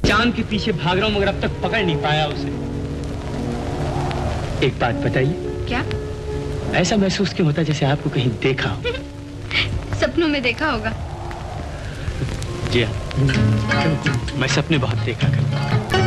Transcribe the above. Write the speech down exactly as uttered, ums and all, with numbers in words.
चांद के पीछे भाग रहा हूँ मगर अब तक पकड़ नहीं पाया उसे। एक बात बताइए। क्या? ऐसा महसूस क्यों होता जैसे आपको कहीं देखा हो? सपनों में देखा होगा। जी हाँ, मैं सपने बहुत देखा करता हूँ।